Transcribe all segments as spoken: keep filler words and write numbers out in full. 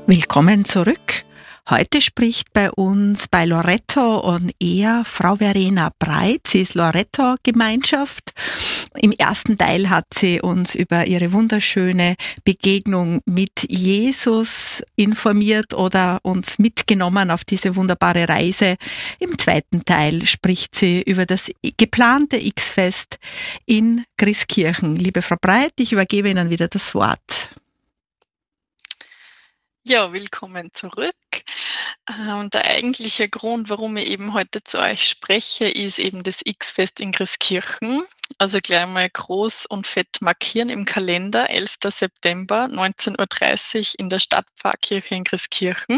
Willkommen zurück. Heute spricht bei uns bei Loreto on Air Frau Verena Breit. Sie ist Loreto-Gemeinschaft. Im ersten Teil hat sie uns über ihre wunderschöne Begegnung mit Jesus informiert oder uns mitgenommen auf diese wunderbare Reise. Im zweiten Teil spricht sie über das geplante X-Fest in Christkirchen. Liebe Frau Breit, ich übergebe Ihnen wieder das Wort. Ja, willkommen zurück. Äh, und der eigentliche Grund, warum ich eben heute zu euch spreche, ist eben das X-Fest in Christkirchen. Also gleich mal groß und fett markieren im Kalender, elfter September, neunzehn Uhr dreißig in der Stadtpfarrkirche in Christkirchen.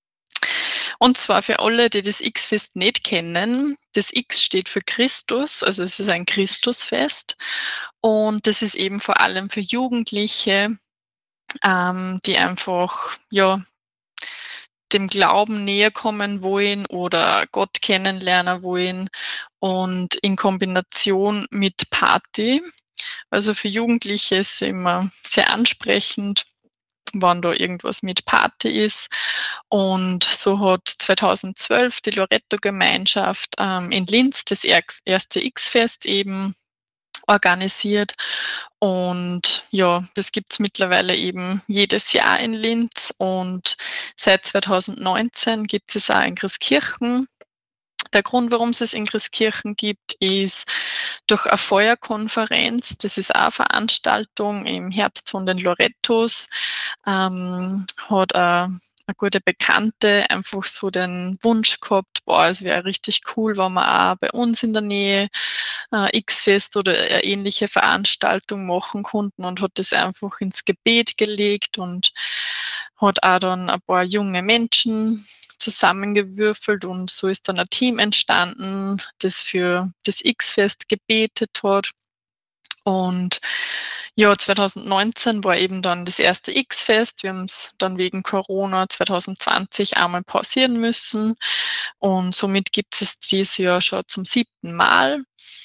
Und zwar für alle, die das X-Fest nicht kennen, das X steht für Christus, also es ist ein Christusfest. Und das ist eben vor allem für Jugendliche, ähm, die einfach, ja, dem Glauben näher kommen wollen oder Gott kennenlernen wollen und in Kombination mit Party. Also für Jugendliche ist es immer sehr ansprechend, wann da irgendwas mit Party ist. Und so hat zweitausendzwölf die Loreto-Gemeinschaft ähm, in Linz das erg- erste X-Fest eben organisiert. Und ja, das gibt's mittlerweile eben jedes Jahr in Linz und seit zweitausendneunzehn gibt es auch in Christkirchen. Der Grund, warum es es in Christkirchen gibt, ist durch eine Feuerkonferenz. Das ist auch eine Veranstaltung im Herbst von den Lorettos. Ähm, hat eine, eine gute Bekannte einfach so den Wunsch gehabt, boah, es wäre richtig cool, wenn wir auch bei uns in der Nähe äh, X-Fest oder eine ähnliche Veranstaltung machen konnten und hat das einfach ins Gebet gelegt und hat auch dann ein paar junge Menschen zusammengewürfelt und so ist dann ein Team entstanden, das für das X-Fest gebetet hat. Und ja, zweitausendneunzehn war eben dann das erste X-Fest. Wir haben es dann wegen Corona zweitausendzwanzig einmal pausieren müssen und somit gibt es dieses Jahr schon zum siebten Mal.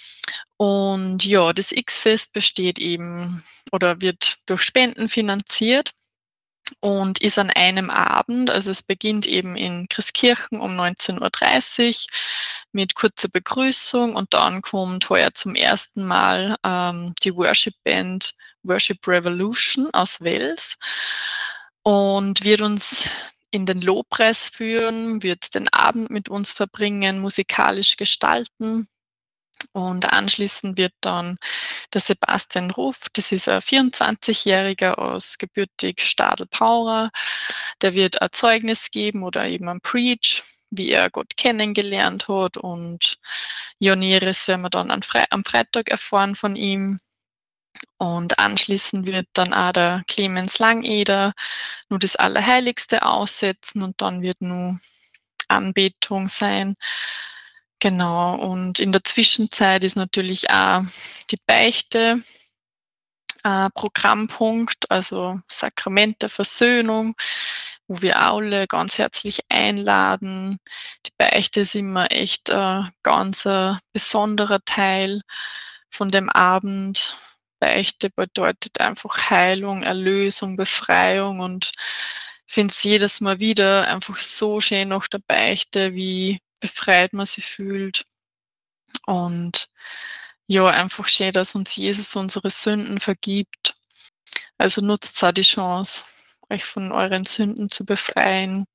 Und ja, das X-Fest besteht eben oder wird durch Spenden finanziert und ist an einem Abend, also es beginnt eben in Christkirchen um neunzehn Uhr dreißig mit kurzer Begrüßung und dann kommt heuer zum ersten Mal ähm, die Worship-Band Worship Revolution aus Wales und wird uns in den Lobpreis führen, wird den Abend mit uns verbringen, musikalisch gestalten. Und anschließend wird dann der Sebastian Ruf, das ist ein vierundzwanzigjähriger aus gebürtig Stadl-Paurer, der wird ein Zeugnis geben oder eben ein Preach, wie er Gott kennengelernt hat. Und ja, Näheres werden wir dann am, Fre am Freitag erfahren von ihm. Und anschließend wird dann auch der Clemens Langeder nur das Allerheiligste aussetzen und dann wird nur Anbetung sein. Genau, und in der Zwischenzeit ist natürlich auch die Beichte äh, Programmpunkt, also Sakrament der Versöhnung, wo wir alle ganz herzlich einladen. Die Beichte ist immer echt ein ganz ein besonderer Teil von dem Abend. Beichte bedeutet einfach Heilung, Erlösung, Befreiung und ich finde es jedes Mal wieder einfach so schön nach der Beichte, wie befreit man sich fühlt. Und ja, einfach schön, dass uns Jesus unsere Sünden vergibt. Also nutzt auch die Chance, euch von euren Sünden zu befreien.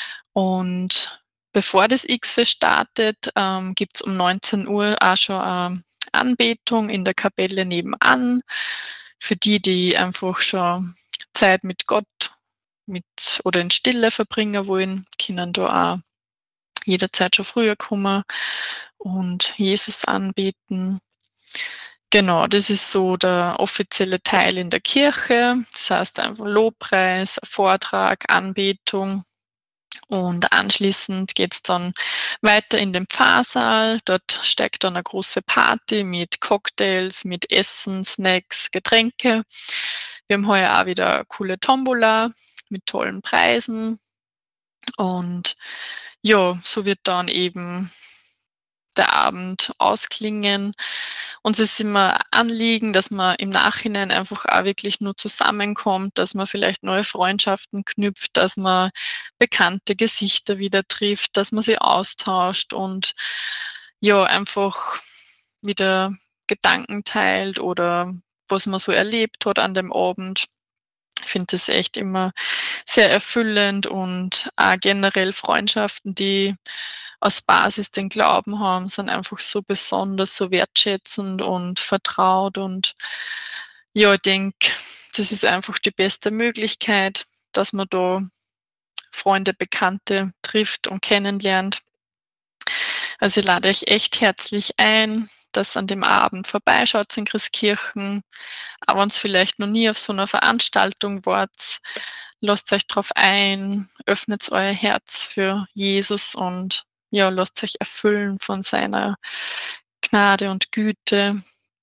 Und bevor das X-Fest startet, ähm, gibt's um neunzehn Uhr auch schon eine Anbetung in der Kapelle nebenan. Für die, die einfach schon Zeit mit Gott mit oder in Stille verbringen wollen, können da auch jederzeit schon früher kommen und Jesus anbeten. Genau, das ist so der offizielle Teil in der Kirche. Das heißt einfach Lobpreis, Vortrag, Anbetung. Und anschließend geht's dann weiter in den Pfarrsaal. Dort steckt dann eine große Party mit Cocktails, mit Essen, Snacks, Getränke. Wir haben heuer auch wieder eine coole Tombola mit tollen Preisen. Und ja, so wird dann eben der Abend ausklingen. Uns ist immer ein Anliegen, dass man im Nachhinein einfach auch wirklich nur zusammenkommt, dass man vielleicht neue Freundschaften knüpft, dass man bekannte Gesichter wieder trifft, dass man sie austauscht und ja, einfach wieder Gedanken teilt oder was man so erlebt hat an dem Abend. Ich finde das echt immer sehr erfüllend und auch generell Freundschaften, die aus Basis den Glauben haben, sind einfach so besonders, so wertschätzend und vertraut. Und ja, ich denke, das ist einfach die beste Möglichkeit, dass man da Freunde, Bekannte trifft und kennenlernt. Also ich lade euch echt herzlich ein, dass an dem Abend vorbeischaut in Christkirchen. Aber wenn's vielleicht noch nie auf so einer Veranstaltung wart, lasst euch drauf ein, öffnet euer Herz für Jesus und ja, lasst euch erfüllen von seiner Gnade und Güte.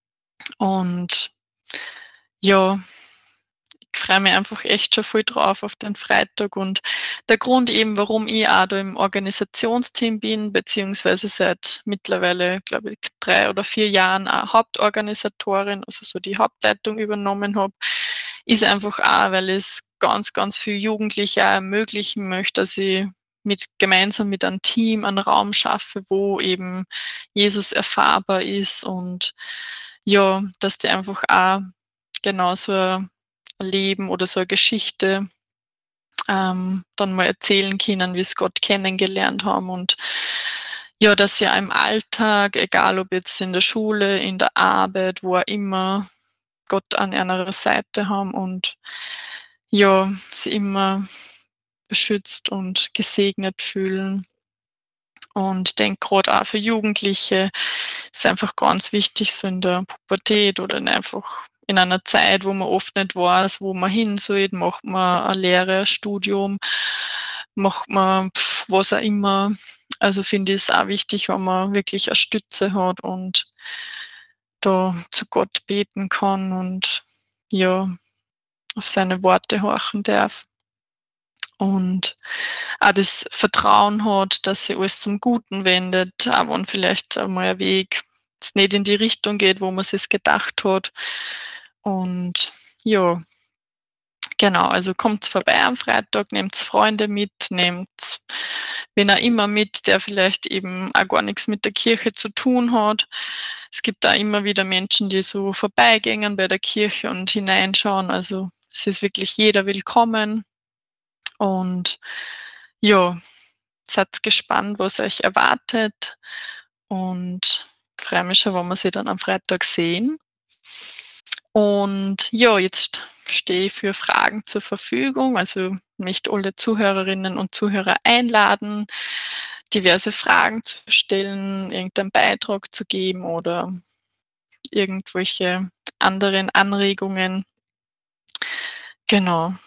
Und ja, ich freue mich einfach echt schon voll drauf auf den Freitag. Und der Grund eben, warum ich auch da im Organisationsteam bin, beziehungsweise seit mittlerweile, glaube ich, drei oder vier Jahren auch Hauptorganisatorin, also so die Hauptleitung übernommen habe, ist einfach auch, weil es ganz, ganz viel Jugendliche auch ermöglichen möchte, dass ich mit, gemeinsam mit einem Team einen Raum schaffe, wo eben Jesus erfahrbar ist und ja, dass die einfach auch genau so ein Leben oder so eine Geschichte ähm, dann mal erzählen können, wie sie Gott kennengelernt haben und ja, dass sie auch im Alltag, egal ob jetzt in der Schule, in der Arbeit, wo auch immer, Gott an ihrer Seite haben und ja, sie immer beschützt und gesegnet fühlen. Und ich denke gerade auch für Jugendliche ist einfach ganz wichtig, so in der Pubertät oder einfach in einer Zeit, wo man oft nicht weiß, wo man hin soll, macht man eine Lehre, ein Studium, macht man pf, was auch immer. Also finde ich es auch wichtig, wenn man wirklich eine Stütze hat und da zu Gott beten kann und ja, auf seine Worte horchen darf. Und auch das Vertrauen hat, dass sich alles zum Guten wendet, auch wenn vielleicht einmal ein Weg jetzt nicht in die Richtung geht, wo man sich's gedacht hat. Und ja, genau, also kommt vorbei am Freitag, nehmt Freunde mit, nehmt wen auch immer mit, der vielleicht eben auch gar nichts mit der Kirche zu tun hat. Es gibt da immer wieder Menschen, die so vorbeigängen bei der Kirche und hineinschauen. Also es ist wirklich jeder willkommen. Und ja, seid gespannt, was euch erwartet. Und ich freue mich schon, wenn wir sie dann am Freitag sehen. Und ja, jetzt stehe ich für Fragen zur Verfügung. Also möchte alle Zuhörerinnen und Zuhörer einladen, diverse Fragen zu stellen, irgendeinen Beitrag zu geben oder irgendwelche anderen Anregungen. Genau.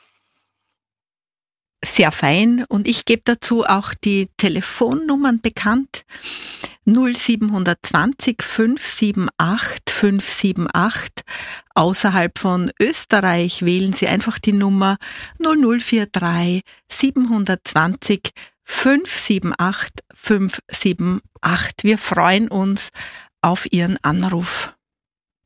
Sehr fein. Und ich gebe dazu auch die Telefonnummern bekannt. null sieben zwei null fünf sieben acht fünf sieben acht. Außerhalb von Österreich wählen Sie einfach die Nummer null null vier drei sieben zwei null fünf sieben acht fünf sieben acht. Wir freuen uns auf Ihren Anruf.